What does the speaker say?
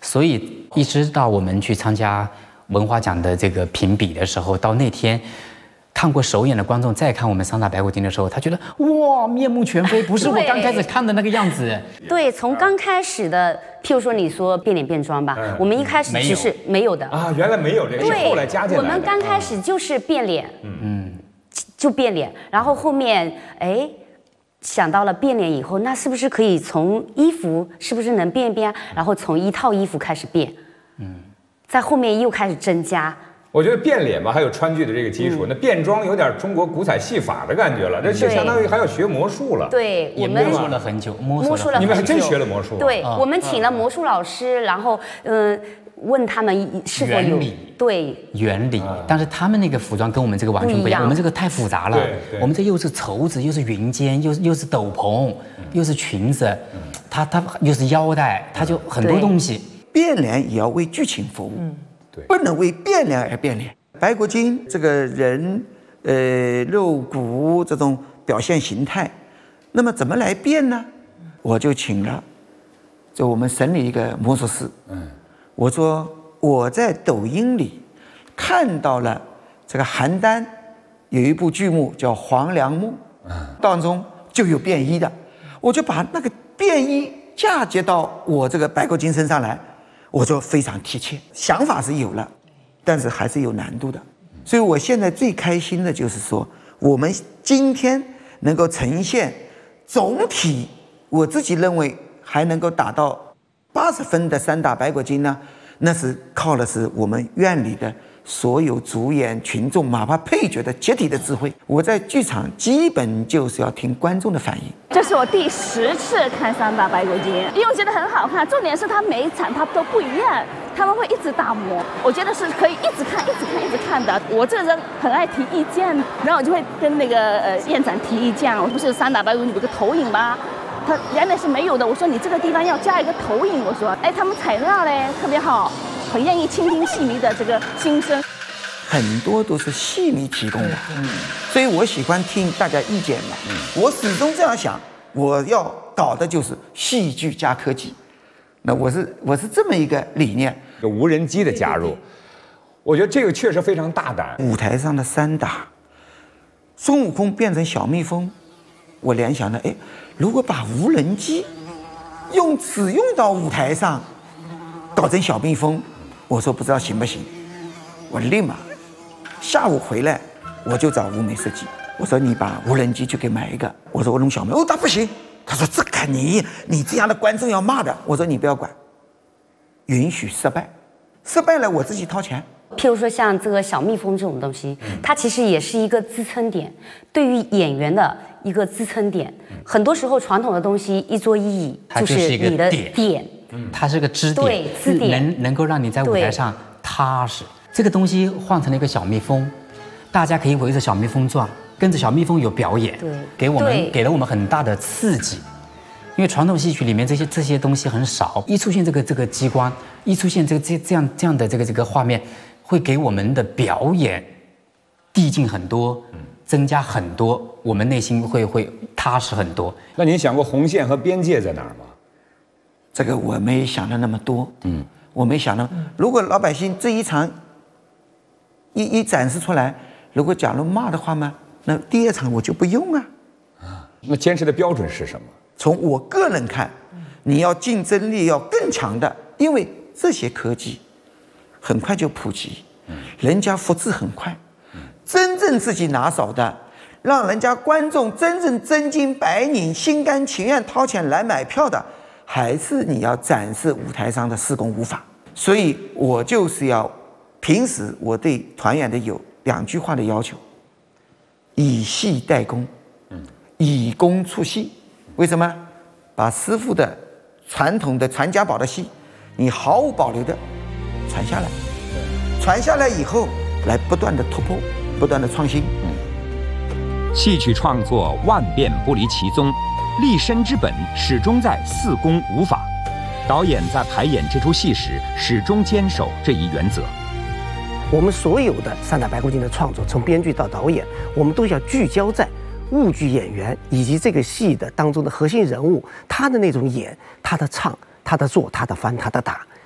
所以一直到我们去参加文华奖的这个评比的时候，到那天。看过首演的观众再看我们三打白骨精的时候，他觉得哇面目全非，不是我刚开始看的那个样子。 对，从刚开始的，譬如说你说变脸变装吧，我们一开始其实没有的啊，原来没有这个，是后来加进来的。 我们刚开始就是变脸，就变脸，然后后面想到了变脸以后，那是不是可以从衣服是不是能变一变，然后从一套衣服开始变，在后面又开始增加。 我觉得变脸吧，还有川剧的这个基础，那变装有点中国古彩戏法的感觉了，这就相当于还要学魔术了。 对，我们摸索了很久， 你们还真学了魔术。 对，我们请了魔术老师，然后问他们是否有原理， 但是他们那个服装跟我们这个完全不一样，我们这个太复杂了。我们这又是绸子，又是云肩，又是斗篷，又是裙子，它又是腰带，它就很多东西。 变脸也要为剧情服务。不能为变脸而变脸。白骨精这个人，肉骨这种表现形态，那么怎么来变呢？我就请了，就我们省里一个魔术师，我说我在抖音里看到了这个邯郸有一部剧目叫《黄粱梦》，当中就有变衣的，我就把那个变衣嫁接到我这个白骨精身上来。我就非常贴切，想法是有了，但是还是有难度的。所以我现在最开心的就是说，我们今天能够呈现总体，我自己认为还能够达到80分的三打白骨精呢，那是靠的是我们院里的所有主演、群众，哪怕配角的集体的智慧。我在剧场基本就是要听观众的反应。 这是我第10次看三打白骨精，因为我觉得很好看。重点是它每一场它都不一样，他们会一直打磨，我觉得是可以一直看、一直看、一直看的。我这个人很爱提意见，然后我就会跟那个院长提意见。我不是三打白骨精有个投影吗？他原来是没有的，我说你这个地方要加一个投影。我说，他们采纳嘞特别好，很愿意倾听戏迷的这个心声。 很多都是戏迷提供的，所以我喜欢听大家意见嘛。我始终这样想，我要搞的就是戏剧加科技。那我是这么一个理念。 有无人机的加入，我觉得这个确实非常大胆。 舞台上的三打，孙悟空变成小蜜蜂，我联想的，如果把无人机只用到舞台上，搞成小蜜蜂，我说不知道行不行。我立马下午回来，我就找舞美设计，我说你把无人机去给买一个。我说我弄小蜜，他不行，他说这个你这样的观众要骂的。我说你不要管，允许失败，失败了我自己掏钱。 譬如说像这个小蜜蜂这种东西，它其实也是一个支撑点，对于演员的一个支撑点。很多时候传统的东西一桌一椅就是你的点， 它是个支点， 对，支点能够让你在舞台上踏实。这个东西换成了一个小蜜蜂，大家可以围着小蜜蜂转，跟着小蜜蜂有表演，给了我们很大的刺激。因为传统戏曲里面这些东西很少，一出现这个机关，一出现这样的这个画面，会给我们的表演递进很多，增加很多，我们内心会踏实很多。 那您想过红线和边界在哪儿吗？ 这个我没想的那么多，我没想到，如果老百姓这一场一展示出来，如果假如骂的话嘛，那第二场我就不用啊。 那坚持的标准是什么？ 从我个人看，你要竞争力要更强的，因为这些科技很快就普及，人家复制很快，真正自己拿手的，让人家观众真正真金白银、心甘情愿掏钱来买票的，还是你要展示舞台上的施工舞法。所以我就是要，平时我对团员的有2句话的要求：以戏代工，以工出戏。为什么？把师傅的传统的传家宝的戏，你毫无保留的传下来，传下来以后，来不断的突破，不断的创新。 戏曲创作万变不离其宗，立身之本始终在四功五法。导演在排演这出戏时，始终坚守这一原则。 我们所有的三打白骨精的创作，从编剧到导演，我们都要聚焦在误剧演员以及这个戏的当中的核心人物，他的那种演，他的唱，他的做，他的翻，他的打，